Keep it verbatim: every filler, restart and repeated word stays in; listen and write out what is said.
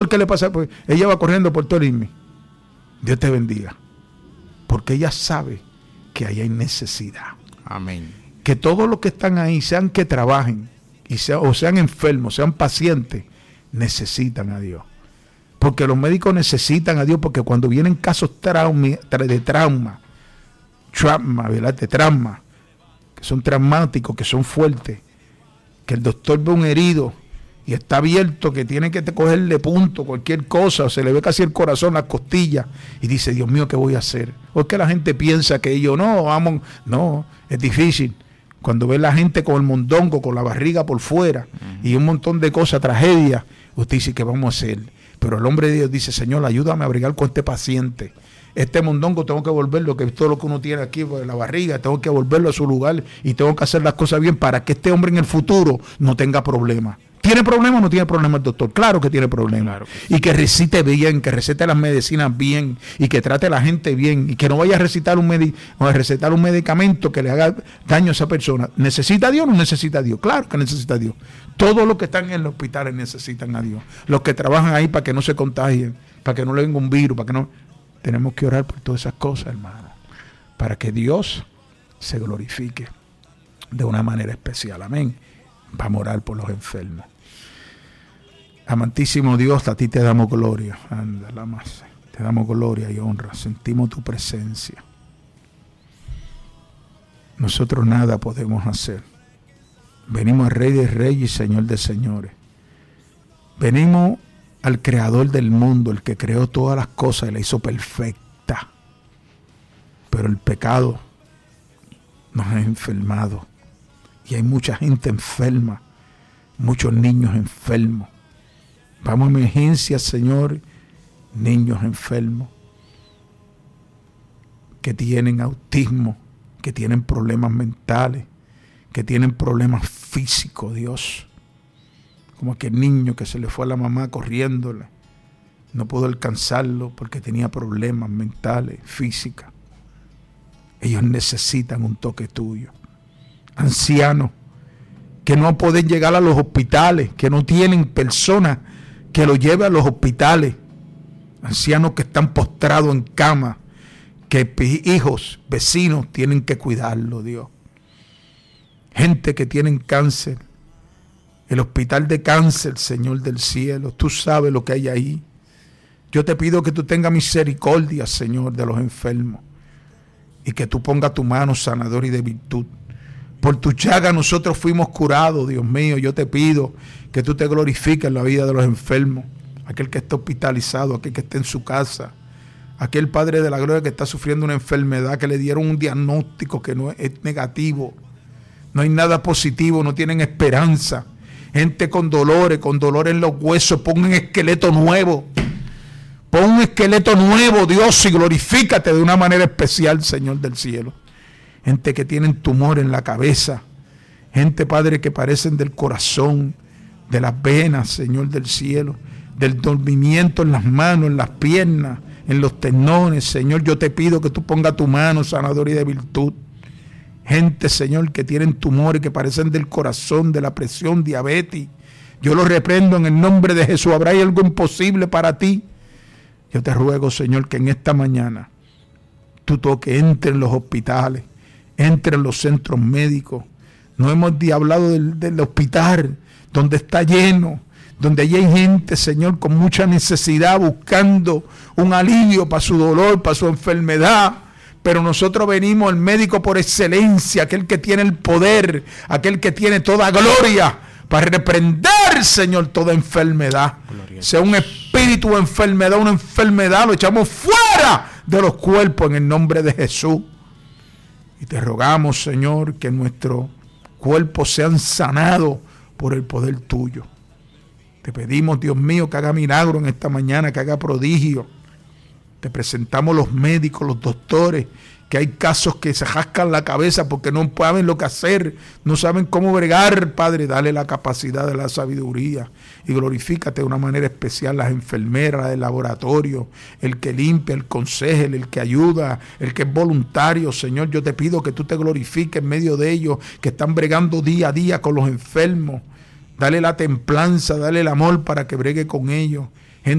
que le pasa, pues ella va corriendo por todo el I M I. Dios te bendiga. Porque ella sabe que ahí hay necesidad. Amén. Que todos los que están ahí, sean que trabajen, y sea, o sean enfermos, sean pacientes, necesitan a Dios. Porque los médicos necesitan a Dios, porque cuando vienen casos trauma, de trauma, trauma, ¿verdad? De trauma, que son traumáticos, que son fuertes, que el doctor ve un herido y está abierto, que tiene que cogerle punto, cualquier cosa, o se le ve casi el corazón, las costillas, y dice, Dios mío, ¿qué voy a hacer? O es que la gente piensa que ellos, no, vamos, no, es difícil. Cuando ve la gente con el mondongo, con la barriga por fuera, uh-huh. y un montón de cosas, tragedias, usted dice, ¿qué vamos a hacer? Pero el hombre de Dios dice, Señor, ayúdame a bregar con este paciente. Este mondongo tengo que volverlo, que todo lo que uno tiene aquí en la barriga, tengo que volverlo a su lugar y tengo que hacer las cosas bien para que este hombre en el futuro no tenga problemas. ¿Tiene problemas o no tiene problemas el doctor? Claro que tiene problemas. Claro que sí. Y que recite bien, que recete las medicinas bien y que trate a la gente bien y que no vaya a recitar un, medi- a recetar un medicamento que le haga daño a esa persona. ¿Necesita a Dios o no necesita a Dios? Claro que necesita a Dios. Todos los que están en los hospitales necesitan a Dios. Los que trabajan ahí para que no se contagien, para que no le venga un virus, para que no... Tenemos que orar por todas esas cosas, hermano, para que Dios se glorifique de una manera especial. Amén. Vamos a orar por los enfermos. Amantísimo Dios, a ti te damos gloria. Anda, la más. Te damos gloria y honra. Sentimos tu presencia. Nosotros nada podemos hacer. Venimos al Rey de Reyes y Señor de Señores. Venimos al Creador del mundo, el que creó todas las cosas y la hizo perfecta. Pero el pecado nos ha enfermado. Y hay mucha gente enferma, muchos niños enfermos. Vamos a emergencias, Señor, niños enfermos que tienen autismo, que tienen problemas mentales, que tienen problemas físicos, Dios. Como aquel niño que se le fue a la mamá corriéndole, no pudo alcanzarlo porque tenía problemas mentales, físicos. Ellos necesitan un toque tuyo. Ancianos que no pueden llegar a los hospitales, que no tienen personas que los lleven a los hospitales. Ancianos que están postrados en cama, que hijos, vecinos tienen que cuidarlo, Dios. Gente que tienen cáncer. El hospital de cáncer, Señor del cielo, tú sabes lo que hay ahí. Yo te pido que tú tengas misericordia, Señor, de los enfermos y que tú pongas tu mano sanadora y de virtud. Por tu llaga nosotros fuimos curados, Dios mío. Yo te pido que tú te glorifiques en la vida de los enfermos, aquel que está hospitalizado, aquel que está en su casa, aquel Padre de la Gloria que está sufriendo una enfermedad, que le dieron un diagnóstico que no es negativo. No hay nada positivo, no tienen esperanza. Gente con dolores, con dolores en los huesos, pon un esqueleto nuevo. Pon un esqueleto nuevo, Dios, y glorifícate de una manera especial, Señor del cielo. Gente que tienen tumor en la cabeza. Gente, Padre, que parecen del corazón, de las venas, Señor del cielo. Del dormimiento en las manos, en las piernas, en los tendones. Señor, yo te pido que tú pongas tu mano sanadora y de virtud. Gente, Señor, que tienen tumores, que parecen del corazón, de la presión, diabetes. Yo lo reprendo en el nombre de Jesús. ¿Habrá algo imposible para ti? Yo te ruego, Señor, que en esta mañana tú toques, entre en los hospitales, entre en los centros médicos. No hemos hablado del, del hospital, donde está lleno, donde allí hay gente, Señor, con mucha necesidad, buscando un alivio para su dolor, para su enfermedad. Pero nosotros venimos al médico por excelencia, aquel que tiene el poder, aquel que tiene toda gloria, para reprender, Señor, toda enfermedad. Sea un espíritu de enfermedad, una enfermedad, lo echamos fuera de los cuerpos en el nombre de Jesús. Y te rogamos, Señor, que nuestros cuerpos sean sanados por el poder tuyo. Te pedimos, Dios mío, que haga milagro en esta mañana, que haga prodigio. Te presentamos los médicos, los doctores, que hay casos que se jascan la cabeza porque no saben lo que hacer, no saben cómo bregar. Padre, dale la capacidad de la sabiduría y glorifícate de una manera especial las enfermeras, las del laboratorio, el que limpia, el conseje, el que ayuda, el que es voluntario. Señor, yo te pido que tú te glorifiques en medio de ellos, que están bregando día a día con los enfermos. Dale la templanza, dale el amor para que bregue con ellos.